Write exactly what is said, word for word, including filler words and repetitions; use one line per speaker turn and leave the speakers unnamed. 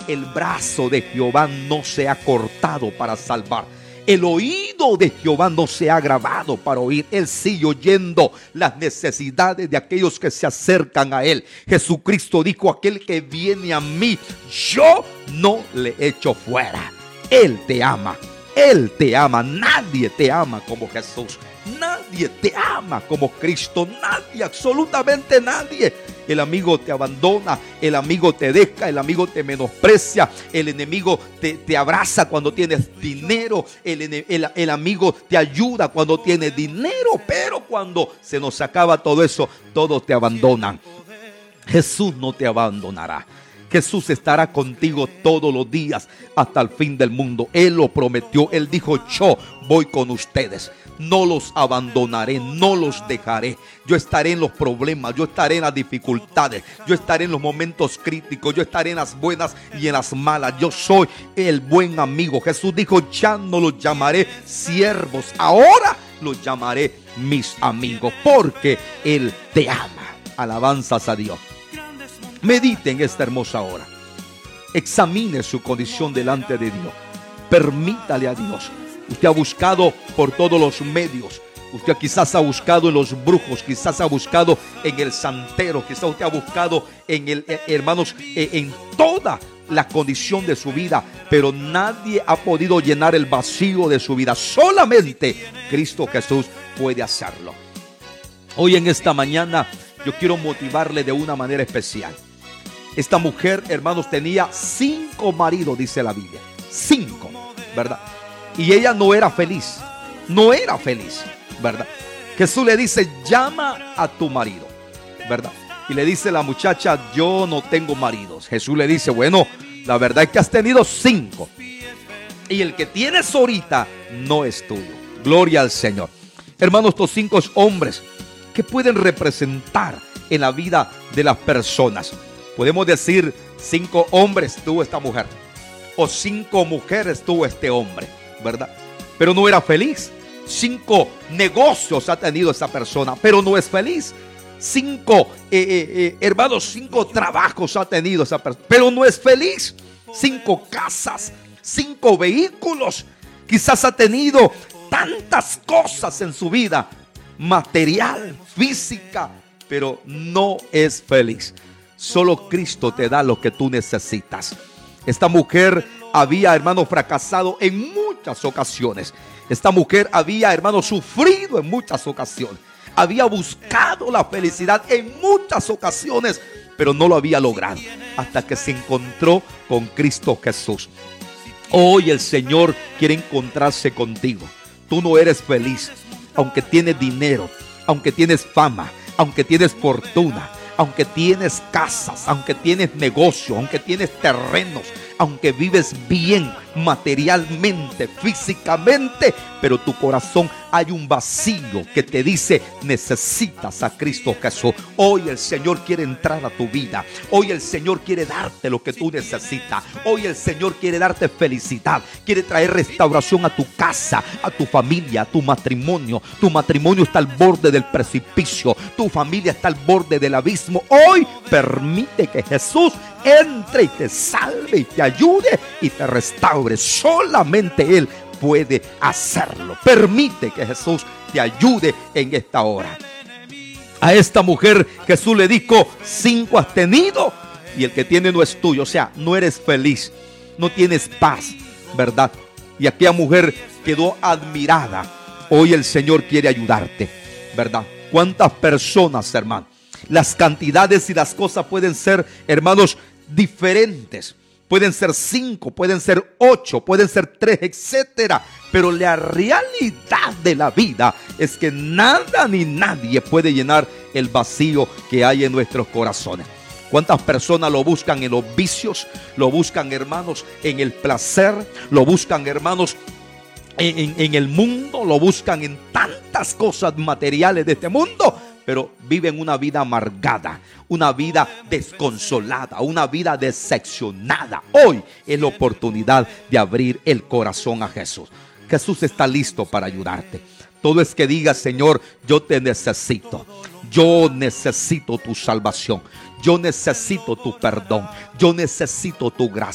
El brazo de Jehová no se ha cortado para salvar. El oído de Jehová no se ha agravado para oír. Él sigue oyendo las necesidades de aquellos que se acercan a Él. Jesucristo dijo: aquel que viene a mí, yo no le echo fuera. Él te ama. Él te ama. Nadie te ama como Jesús. Nadie te ama como Cristo. Nadie, absolutamente nadie. El amigo te abandona, el amigo te deja, el amigo te menosprecia, el enemigo te, te abraza cuando tienes dinero, el, el, el amigo te ayuda cuando tienes dinero, pero cuando se nos acaba todo eso, todos te abandonan. Jesús no te abandonará. Jesús estará contigo todos los días hasta el fin del mundo. Él lo prometió. Él dijo: yo voy con ustedes. No los abandonaré, no los dejaré. Yo estaré en los problemas, yo estaré en las dificultades, yo estaré en los momentos críticos, yo estaré en las buenas y en las malas. Yo soy el buen amigo. Jesús dijo: ya no los llamaré siervos, ahora los llamaré mis amigos, porque Él te ama. Alabanzas a Dios. Medite en esta hermosa hora. Examine su condición delante de Dios. Permítale a Dios. Usted ha buscado por todos los medios. Usted quizás ha buscado en los brujos, quizás ha buscado en el santero, quizás usted ha buscado en el, eh, hermanos, eh, en toda la condición de su vida, pero nadie ha podido llenar el vacío de su vida. Solamente Cristo Jesús puede hacerlo. Hoy en esta mañana yo quiero motivarle de una manera especial. Esta mujer, hermanos, tenía cinco maridos, dice la Biblia. Cinco, ¿verdad? Y ella no era feliz. No era feliz, ¿verdad? Jesús le dice: llama a tu marido, ¿verdad? Y le dice la muchacha: yo no tengo maridos. Jesús le dice: bueno, la verdad es que has tenido cinco. Y el que tienes ahorita no es tuyo. Gloria al Señor. Hermanos, estos cinco hombres que pueden representar en la vida de las personas. Podemos decir: cinco hombres tuvo esta mujer, o cinco mujeres tuvo este hombre, ¿verdad? Pero no era feliz. Cinco negocios ha tenido esa persona, pero no es feliz. Cinco, eh, eh, eh, hermanos, cinco trabajos ha tenido esa persona, pero no es feliz. Cinco casas, cinco vehículos. Quizás ha tenido tantas cosas en su vida, material, física, pero no es feliz. Solo Cristo te da lo que tú necesitas. Esta mujer había, hermano, fracasado en muchas ocasiones. Esta mujer había, hermano, sufrido en muchas ocasiones. Había buscado la felicidad en muchas ocasiones, pero no lo había logrado hasta que se encontró con Cristo Jesús. Hoy el Señor quiere encontrarse contigo. Tú no eres feliz, aunque tienes dinero, aunque tienes fama, aunque tienes fortuna, aunque tienes casas, aunque tienes negocio, aunque tienes terrenos, aunque vives bien materialmente, físicamente, pero tu corazón hay un vacío que te dice: necesitas a Cristo Jesús. Hoy el Señor quiere entrar a tu vida. Hoy el Señor quiere darte lo que tú necesitas. Hoy el Señor quiere darte felicidad. Quiere traer restauración a tu casa, a tu familia, a tu matrimonio. Tu matrimonio está al borde del precipicio. Tu familia está al borde del abismo. Hoy permite que Jesús entre y te salve y te ayude y te restaure. Solamente Él puede hacerlo. Permite que Jesús te ayude en esta hora. A esta mujer Jesús le dijo: cinco has tenido y el que tiene no es tuyo. O sea, no eres feliz, no tienes paz, ¿verdad? Y aquella mujer quedó admirada. Hoy el Señor quiere ayudarte, ¿verdad? ¿Cuántas personas, hermano? Las cantidades y las cosas pueden ser, hermanos, diferentes. Pueden ser cinco, pueden ser ocho, pueden ser tres, etcétera. Pero la realidad de la vida es que nada ni nadie puede llenar el vacío que hay en nuestros corazones. ¿Cuántas personas lo buscan en los vicios? Lo buscan, hermanos, en el placer. Lo buscan, hermanos, en, en, en el mundo. Lo buscan en tantas cosas materiales de este mundo, pero viven una vida amargada, una vida desconsolada, una vida decepcionada. Hoy es la oportunidad de abrir el corazón a Jesús. Jesús está listo para ayudarte. Todo es que digas: Señor, yo te necesito. Yo necesito tu salvación. Yo necesito tu perdón. Yo necesito tu gracia.